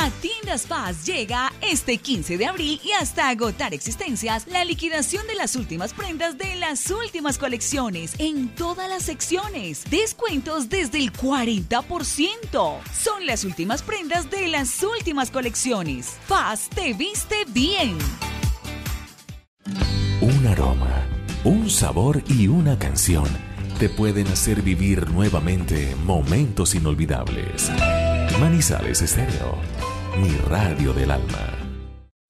A Tiendas Paz llega este 15 de abril y hasta agotar existencias la liquidación de las últimas prendas de las últimas colecciones en todas las secciones. Descuentos desde el 40%. Son las últimas prendas de las últimas colecciones. Paz te viste bien. Un aroma, un sabor y una canción te pueden hacer vivir nuevamente momentos inolvidables. Manizales Estéreo, mi radio del alma.